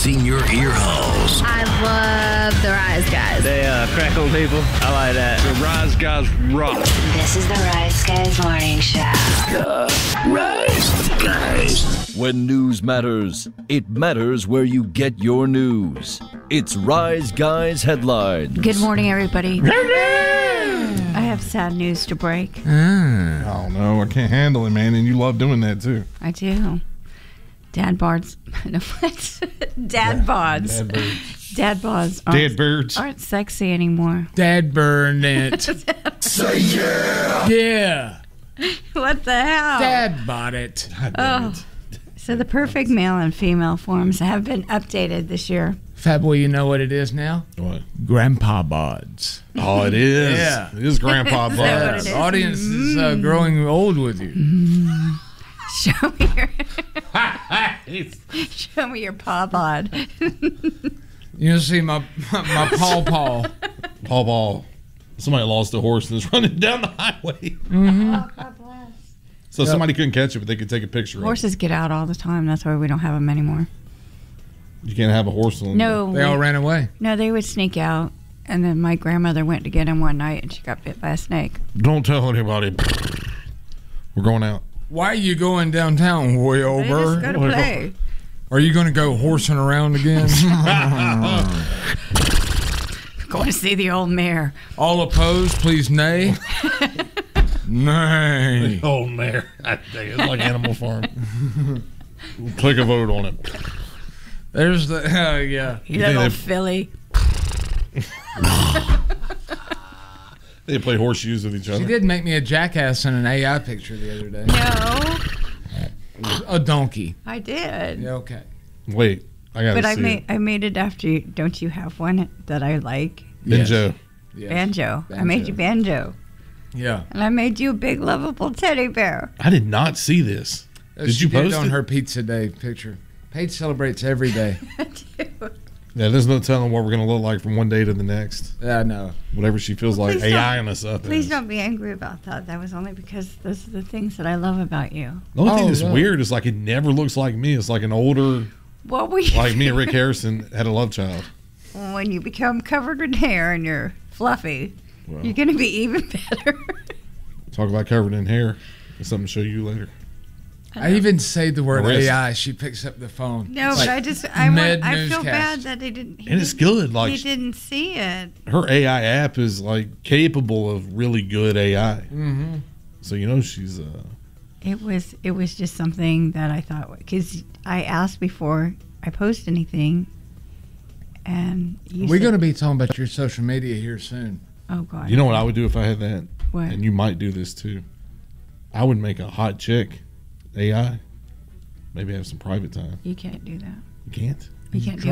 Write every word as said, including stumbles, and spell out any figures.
caressing your ear holes. I love the Rise Guys. They uh, crack on people. I like that. The Rise Guys rock. This is the Rise Guys Morning Show. The Rise Guys. When news matters, it matters where you get your news. It's Rise Guys Headlines. Good morning, everybody. I have sad news to break. Oh, no, I can't handle it, man. And you love doing that, too. I do. Dad bods. No, what? Dad bods. Dad birds. Dad bods Dead aren't, birds. aren't sexy anymore. Dad burned it. Say yeah. Yeah. What the hell? Dad bought it. God damn Oh. it. So the perfect male and female forms have been updated this year. Fab, you know what it is now? What? Grandpa bods. Oh, it is. Yeah. It is Grandpa that Bud. what it is? The audience is uh, growing old with you. Show me your Show me your paw bod. You'll see my my, my paw paw. Paw Paw. Somebody lost a horse and is running down the highway. Oh, God bless. So somebody couldn't catch it, but they could take a picture of it. Horses get out all the time. That's why we don't have them anymore. You can't have a horse on No, They all ran away. no, they would sneak out. And then my grandmother went to get him one night, and she got bit by a snake. Don't tell anybody. We're going out. Why are you going downtown, Roy They just go Ober? to play. Are you going to go horsing around again? Going to see the old mare. All opposed, please nay. Nay. Oh, man. It's like Animal Farm. Click a vote on it. There's the, uh, yeah. You little they- filly. They play horseshoes with each She other. did make me a jackass in an A I picture the other day. No, A donkey. I did. Yeah, okay. Wait, I gotta But I see made it. I made it after you. Don't you have one that I like? Benjo. Yes. Banjo. I made you banjo. Yeah. And I made you a big lovable teddy bear. I did not see this. Uh, Did she you post did on it? her pizza day picture. Paige celebrates every day. Yeah, there's no telling what we're gonna look like from one day to the next. Yeah, I know. Whatever she feels Well, like please don't- AIing us up. Please as. don't be angry about that. That was only because those are the things that I love about you. The only thing Oh, that's no. weird is like it never looks like me. It's like an older, What we like me and Rick Harrison had a love child. when you become covered in hair and you're fluffy, Well, you're going to be even better. talk about covered in hair. It's something to show you later. I even say the word Wrist. A I. She picks up the phone. No, Like but I just I want, mid I feel newscast. bad that they didn't. he And it's didn't- good. Like he didn't see it. her A I app is like capable of really good A I. Mm-hmm. So you know she's uh It was it was just something that I thought because I asked before I post anything, and you We're said, going to be talking about your social media here soon. Oh God, you know what I would do if I had that? What? And you might do this too. I would make a hot chick A I. Maybe have some private time. You can't do that. You can't? You can't do